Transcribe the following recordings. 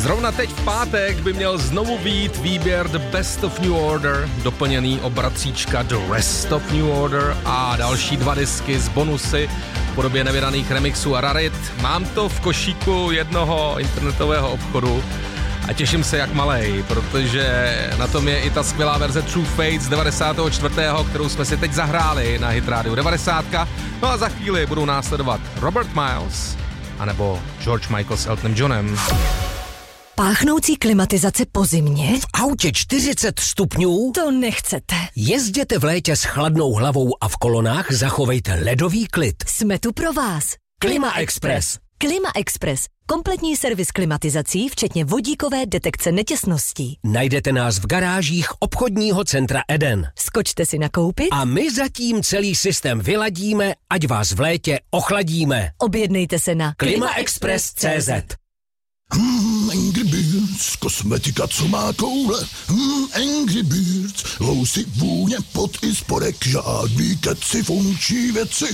Zrovna teď v pátek by měl znovu být výběr The Best of New Order, doplněný o bratříčka The Rest of New Order a další 2 disky z bonusy v podobě nevydaných remixů a rarit. Mám to v košíku jednoho internetového obchodu a těším se jak malej, protože na tom je i ta skvělá verze True Fate z 94., kterou jsme si teď zahráli na Hit Radio 90. No a za chvíli budou následovat Robert Miles anebo George Michael s Eltonem Johnem. Páchnoucí klimatizace po zimě? V autě 40 stupňů? To nechcete. Jezděte v létě s chladnou hlavou a v kolonách zachovejte ledový klid. Jsme tu pro vás. Klima Express. Klima Express. Kompletní servis klimatizací, včetně vodíkové detekce netěsností. Najdete nás v garážích obchodního centra Eden. Skočte si nakoupit a my zatím celý systém vyladíme, ať vás v létě ochladíme. Objednejte se na klimaexpress.cz. Angry Birds, kosmetika, co má koule. Angry Birds, housy, vůně, pot i spodek, žádný keci, funkční věci.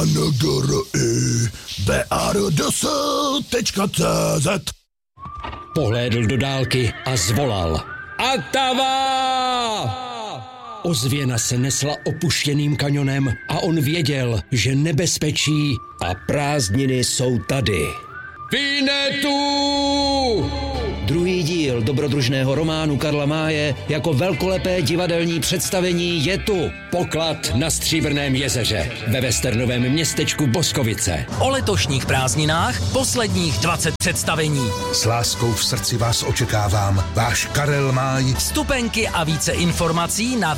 BARDS.cz. Pohlédl do dálky a zvolal. Atava! Ozvěna se nesla opuštěným kanionem a on věděl, že nebezpečí a prázdniny jsou tady. Vinetu! Druhý díl dobrodružného románu Karla Máje jako velkolepé divadelní představení je tu. Poklad na Stříbrném jezeře ve westernovém městečku Boskovice. O letošních prázdninách posledních 20 představení. S láskou v srdci vás očekávám. Váš Karel Máj. Vstupenky a více informací na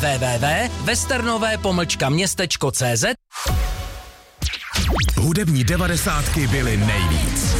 www.westernové-městečko.cz. Hudební 90 byly nejvíc.